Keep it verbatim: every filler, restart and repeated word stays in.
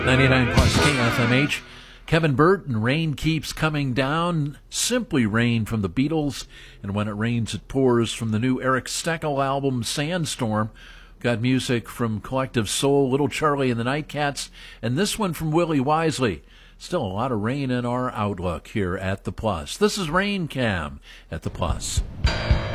ninety-nine plus K F M H. Kevin Burt and Rain Keeps Coming Down. Simply Rain from the Beatles. And When It Rains, It Pours from the new Eric Steckel album, Sandstorm. Got music from Collective Soul, Little Charlie and the Nightcats, and this one from Willie Wisely. Still a lot of rain in our outlook here at the Plus. This is Rain Cam at the Plus.